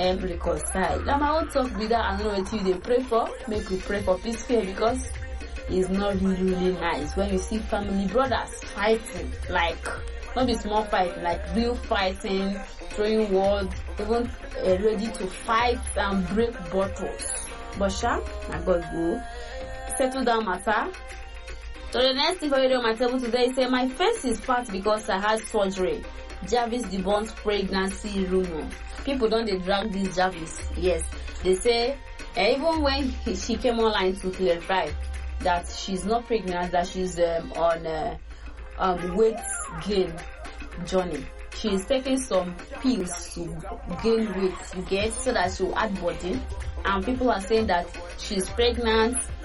reconcile. Now my own talk with that, I don't know what they pray for. Make we pray for peace here, because it's not really nice when you see family brothers fighting, like not be small fight, like real fighting, throwing words, even ready to fight and break bottles. But sha, I God go settle down matter. So the next thing for you on my table today is say my face is fat because I had surgery. Jarvis debunks pregnancy rumor. People don't they drag this Jarvis. Yes, they say even when she came online to clarify that she's not pregnant, that she's on weight gain journey. She's taking some pills to gain weight, you get, so that she'll add body. And people are saying that she's pregnant